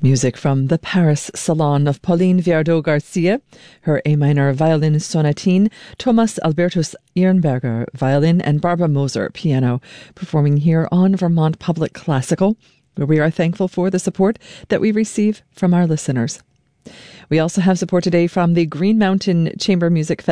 Music from the Paris Salon of Pauline Viardot Garcia, her A minor violin sonatine, Thomas Albertus Ehrenberger violin, and Barbara Moser piano, performing here on Vermont Public Classical, where we are thankful for the support that we receive from our listeners. We also have support today from the Green Mountain Chamber Music Festival